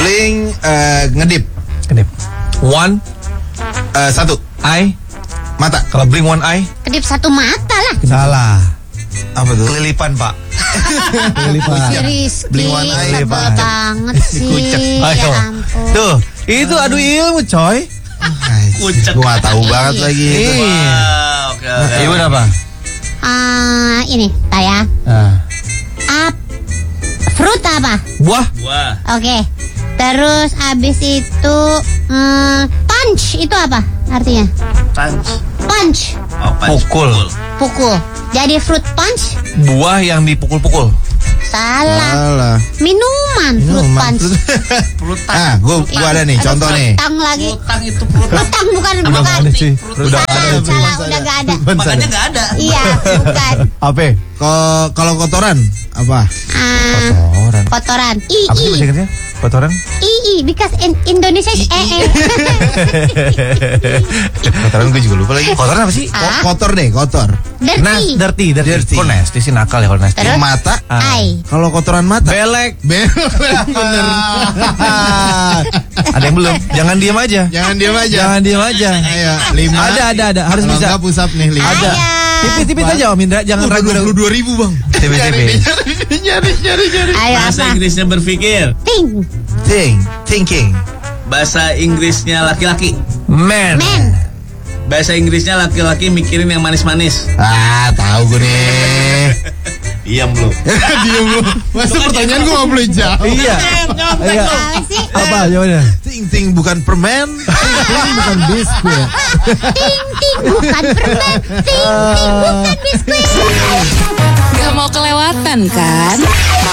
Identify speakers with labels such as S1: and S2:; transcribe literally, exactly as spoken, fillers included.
S1: Bling uh, ngedip.
S2: Kedip. One
S1: Uh, satu.
S2: eye.
S1: Mata.
S2: Kalau bling one eye.
S3: Kedip satu mata lah.
S4: Salah.
S1: Apa tuh?
S2: Kelilipan, Pak.
S4: Kelilipan.
S3: Si Rizky
S1: Bling one eye,
S3: sebel
S1: Pak.
S3: banget sih.
S2: Kucek.
S3: Ya
S2: Ayo.
S3: ampun.
S2: Tuh, itu adu ilmu, coy.
S1: Kucek. Gue gak tahu banget lagi.
S2: Iya.
S5: Wow, oke, oke.
S2: Ibu apa?
S3: Ah, ini, tar ya.
S2: Nah.
S3: Up. Fruit apa?
S2: Buah.
S5: Wah,
S3: Oke. Terus abis itu hmm, punch itu apa artinya?
S5: punch.
S3: Punch.
S5: Oh, punch.
S2: Pukul.
S3: Pukul. Jadi fruit punch?
S2: Buah yang dipukul-pukul.
S3: Salah.
S1: Salah.
S3: Minuman, fruit
S1: Minuman.
S3: punch.
S5: Pelutang.
S1: Ah, gue gua ada nih,
S3: Aduh,
S1: contoh nih.
S3: Pelutang lagi.
S5: Pelutang itu pelutang.
S3: Pelutang bukan
S2: Udah
S3: bukan.
S2: nggak ada sih. Udah nggak ada
S3: Salah,
S2: sih.
S3: salah, udah gak ada.
S5: Makanya nggak ada.
S3: Iya, bukan.
S2: Apa?
S1: Ko- Kalau kotoran apa?
S3: Ah,
S2: Kotoran.
S3: kotoran.
S2: Apa sih bahasa
S3: I I.
S2: Inggrisnya? Kotoran?
S3: I I because in Indonesia is E E.
S1: Kotoran gue juga lupa lagi.
S2: Kotoran apa sih?
S1: Ko- kotor deh, kotor.
S2: Nah,
S3: Dirty.
S2: dirty, dirty.
S1: Dirty.
S2: Kok nasty sih, nakal ya kalau nasty.
S3: Terus?
S1: Mata.
S2: Ah.
S3: I.
S1: Kalau kotoran mata.
S2: Belek.
S1: Bener. Bener.
S2: Ada yang belum? Jangan diam aja.
S1: Jangan diam aja.
S2: Jangan diam aja.
S1: Ayo, lima.
S2: Ada, ada, ada. Harus
S1: Kalau
S2: bisa.
S1: nggak push up nih, lima.
S2: Ada.
S3: Ayo.
S2: Tipis-tipis aja Om Indra, jangan ragu-ragu.
S1: dua ribu bang.
S2: Tipis-tipis.
S1: Nyari, nyari, nyari.
S3: Ayo
S5: Bahasa
S3: apa?
S5: Inggrisnya berpikir.
S3: Think.
S1: Think, thinking.
S5: Bahasa Inggrisnya laki-laki.
S2: Man.
S3: Man.
S5: Bahasa Inggrisnya laki-laki mikirin yang manis-manis.
S1: Ah, tahu gue nih.
S5: Iya belum.
S1: Diam lu. Masa pertanyaan gue nggak boleh jawab.
S2: Iya. Iya.
S3: Apa sih?
S2: Apa jawabannya?
S1: Think, think bukan permen. Think bukan biskuit.
S3: Ting ting bukan permen. Ting ting bukan biskuit.
S6: Gak mau kelewatan kan?